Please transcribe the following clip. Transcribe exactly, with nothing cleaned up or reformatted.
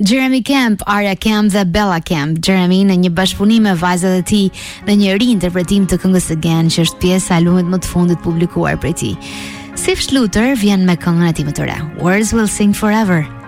Jeremy Camp, Arya Camp dhe Bella Camp. Jeremy në një bashkëpunim me vajzat e tij dhe një ri-interpretim të këngës Again, që është pjesë e albumit më të fundit publikuar prej tij. Sif Schluter vjen me këngën e tij më të re, Words Will Sing Forever.